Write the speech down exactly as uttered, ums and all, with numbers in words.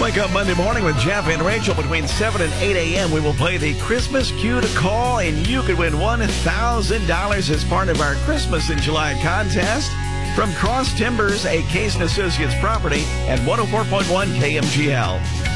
Wake Up Monday morning with Jeff and Rachel between seven and eight a.m. We will play the Christmas Cue to Call, and you could win one thousand dollars as part of our Christmas in July contest from Cross Timbers, a Case and Associates property at one oh four point one K M G L.